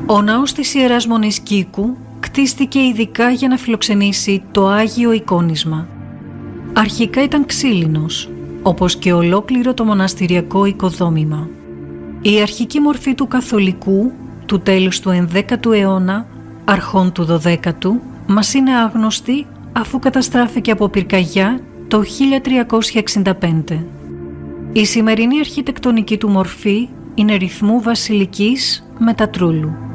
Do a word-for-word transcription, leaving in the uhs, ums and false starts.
Ο ναός της Ιεράς Μονής Κίκου κτίστηκε ειδικά για να φιλοξενήσει το Άγιο Εικόνισμα. Αρχικά ήταν ξύλινος, όπως και ολόκληρο το μοναστηριακό οικοδόμημα. Η αρχική μορφή του καθολικού του τέλους του ενδέκατου αιώνα, αρχών του δωδέκατου, μας είναι άγνωστη αφού καταστράφηκε από πυρκαγιά το χίλια τριακόσια εξήντα πέντε. Η σημερινή αρχιτεκτονική του μορφή είναι ρυθμού βασιλικής με τατρούλου.